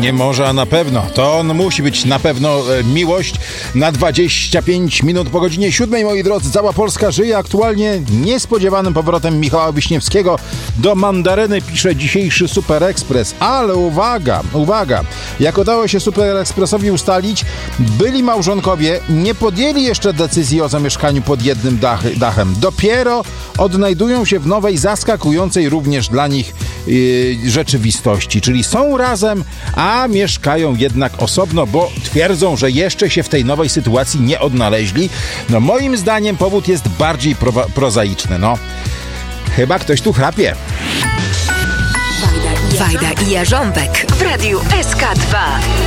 nie może, a na pewno. To on musi być na pewno miłość. Na 25 minut po godzinie 7, moi drodzy, cała Polska żyje aktualnie niespodziewanym powrotem Michała Wiśniewskiego do mandaryny, pisze dzisiejszy Super Express. Ale uwaga, jak udało się Super Expressowi ustalić, byli małżonkowie nie podjęli jeszcze decyzji o zamieszkaniu pod jednym dachem. Dopiero odnajdują się w nowej, zaskakującej również dla nich rzeczywistości. Czyli są razem, a mieszkają jednak osobno, bo twierdzą, że jeszcze się w tej nowej sytuacji nie odnaleźli. No moim zdaniem powód jest bardziej prozaiczny. No, chyba ktoś tu chrapie. Wajda i Jarząbek w Radiu SK2.